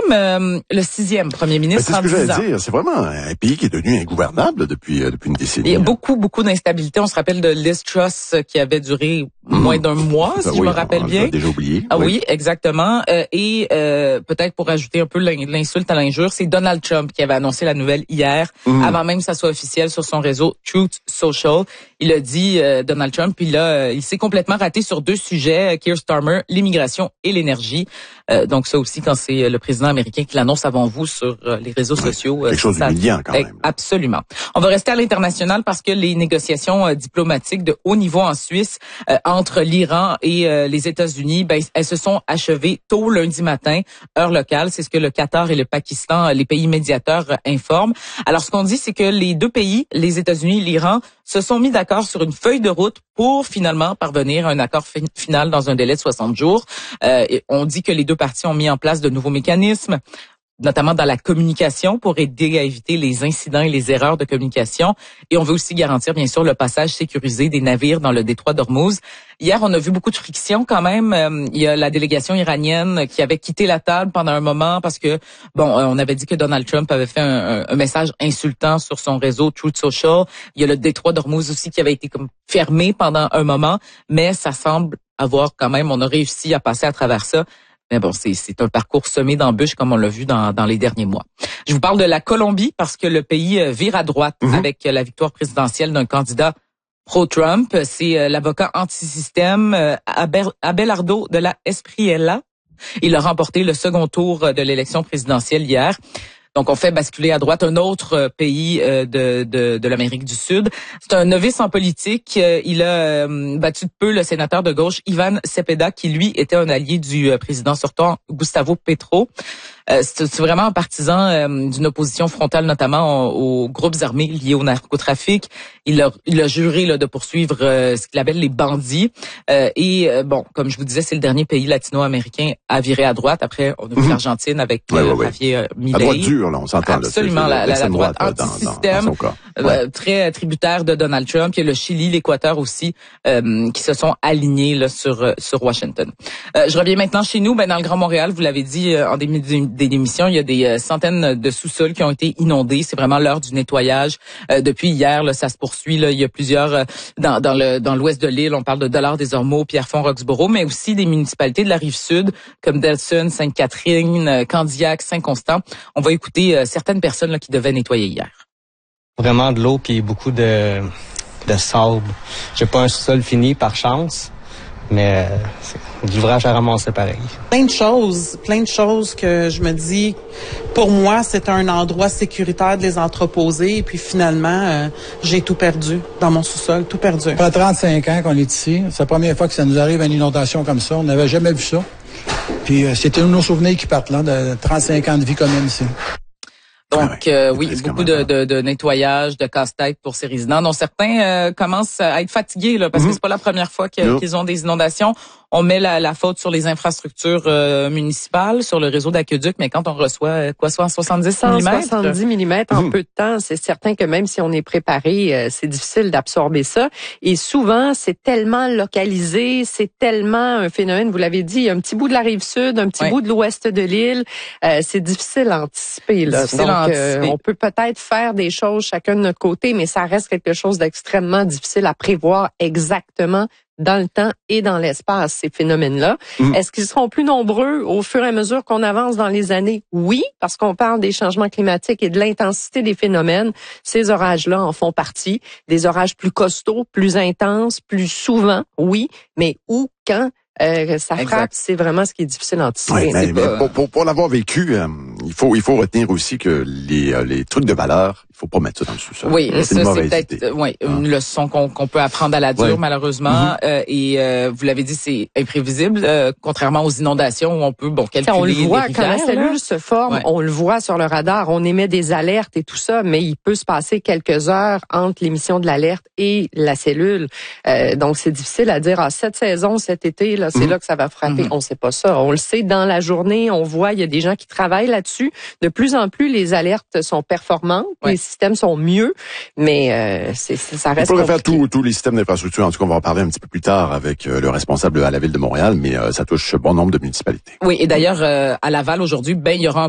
le 6e premier ministre en 10 ans. C'est ce que j'allais dire. C'est vraiment un pays qui est devenu ingouvernable depuis une décennie. Il y a beaucoup d'instabilité. On se rappelle de Liz Truss qui avait duré moins d'un mois, si je me rappelle bien. On l'a déjà oublié. Ah oui, exactement. Et peut-être pour ajouter un peu l'insulte à l'injure, c'est Donald Trump qui avait annoncé la nouvelle hier, avant même que ça soit officiel sur son réseau Truth Social. Il a dit, Donald Trump, il s'est complètement raté sur 2 sujets, Keir Starmer, l'immigration et l'énergie. Donc ça aussi, quand c'est le président américain qui l'annonce avant vous sur les réseaux sociaux. Quelque chose d'humiliant quand même. Absolument. On va rester à l'international parce que les négociations diplomatiques de haut niveau en Suisse entre l'Iran et les États-Unis, elles se sont achevées tôt lundi matin, heure locale. C'est ce que le Qatar et le Pakistan, les pays médiateurs, informent. Alors ce qu'on dit, c'est que les 2 pays, les États-Unis et l'Iran, se sont mis d'accord sur une feuille de route pour finalement parvenir à un accord final dans un délai de 60 jours. Et on dit que les 2 parties ont mis en place de nouveaux mécanismes, notamment dans la communication pour aider à éviter les incidents et les erreurs de communication. Et on veut aussi garantir, bien sûr, le passage sécurisé des navires dans le détroit d'Ormuz. Hier, on a vu beaucoup de friction quand même. Il y a la délégation iranienne qui avait quitté la table pendant un moment parce que, on avait dit que Donald Trump avait fait un message insultant sur son réseau Truth Social. Il y a le détroit d'Ormuz aussi qui avait été comme fermé pendant un moment, mais ça semble avoir quand même, on a réussi à passer à travers ça. Mais bon, c'est un parcours semé d'embûches comme on l'a vu dans les derniers mois. Je vous parle de la Colombie parce que le pays vire à droite avec la victoire présidentielle d'un candidat pro-Trump. C'est l'avocat anti-système Abelardo de la Espriella. Il a remporté le second tour de l'élection présidentielle hier. Donc, on fait basculer à droite un autre pays de l'Amérique du Sud. C'est un novice en politique. Il a battu de peu le sénateur de gauche Ivan Cepeda, qui, lui, était un allié du président sortant Gustavo Petro. C'est vraiment un partisan d'une opposition frontale, notamment aux groupes armés liés au narcotrafic. Il a juré de poursuivre ce qu'il appelle les bandits. Comme je vous disais, c'est le dernier pays latino-américain à virer à droite. Après, on a vu l'Argentine avec Javier Milei. À droite dure, là, on s'entend. Absolument, la droite anti-système, très tributaire de Donald Trump. Il y a le Chili, l'Équateur aussi, qui se sont alignés là, sur Washington. Je reviens maintenant chez nous, dans le Grand Montréal. Vous l'avez dit en début d'émission, il y a des centaines de sous-sols qui ont été inondés. C'est vraiment l'heure du nettoyage. Depuis hier, là, ça se poursuit. Là, il y a plusieurs dans l'ouest de l'île. On parle de Dollard-des-Ormeaux, Pierrefonds, Roxborough, mais aussi des municipalités de la Rive-Sud comme Delson, Sainte-Catherine, Candiac, Saint-Constant. On va écouter certaines personnes là, qui devaient nettoyer hier. Vraiment de l'eau puis beaucoup de sable. J'ai pas un sous-sol fini par chance, mais c'est de l'ouvrage à ramasser pareil. Plein de choses que je me dis, pour moi, c'est un endroit sécuritaire de les entreposer. Et puis finalement, j'ai tout perdu dans mon sous-sol, tout perdu. Ça fait 35 ans qu'on est ici. C'est la première fois que ça nous arrive à une inondation comme ça. On n'avait jamais vu ça. Puis c'était nos souvenirs qui partent là, de 35 ans de vie commune ici. Donc, beaucoup de nettoyage, de casse-tête pour ces résidents, dont certains commencent à être fatigués là, parce que c'est pas la première fois qu'ils ont des inondations. On met la faute sur les infrastructures municipales, sur le réseau d'aqueduc, mais quand on reçoit 70 mm? 170 mm en peu de temps, c'est certain que même si on est préparé, c'est difficile d'absorber ça. Et souvent, c'est tellement localisé, c'est tellement un phénomène, vous l'avez dit, un petit bout de la Rive-Sud, un petit bout de l'ouest de l'île. C'est difficile à anticiper. Là. Donc, on peut peut-être faire des choses chacun de notre côté, mais ça reste quelque chose d'extrêmement difficile à prévoir exactement dans le temps et dans l'espace, ces phénomènes-là. Est-ce qu'ils seront plus nombreux au fur et à mesure qu'on avance dans les années? Oui, parce qu'on parle des changements climatiques et de l'intensité des phénomènes. Ces orages-là en font partie. Des orages plus costauds, plus intenses, plus souvent, oui, mais où, quand ça frappe, c'est vraiment ce qui est difficile à anticiper. Pour l'avoir vécu, il faut retenir aussi que les trucs de valeur, il faut pas mettre ça dans le sous-sol. Oui, ça c'est peut-être une leçon qu'on peut apprendre à la dure malheureusement. Et vous l'avez dit, c'est imprévisible, contrairement aux inondations où on peut calculer. On le voit les quand la cellule se forme, on le voit sur le radar, on émet des alertes et tout ça, mais il peut se passer quelques heures entre l'émission de l'alerte et la cellule. Donc c'est difficile à dire. Cette saison, cet été, là, c'est là que ça va frapper. On sait pas ça. On le sait dans la journée. On voit, il y a des gens qui travaillent là-dessus. De plus en plus, les alertes sont performantes. Les systèmes sont mieux, mais ça reste. On pourrait faire tous les systèmes d'infrastructure. En tout cas, on va en parler un petit peu plus tard avec le responsable à la ville de Montréal, mais ça touche bon nombre de municipalités. Oui, et d'ailleurs, à Laval aujourd'hui, il y aura un